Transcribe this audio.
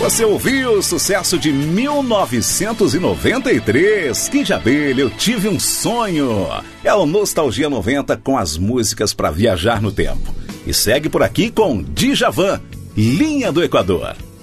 Você ouviu o sucesso de 1993, Kid de Abelha, Eu Tive um Sonho. É o Nostalgia 90 com as músicas para viajar no tempo. E segue por aqui com Djavan, Linha do Equador.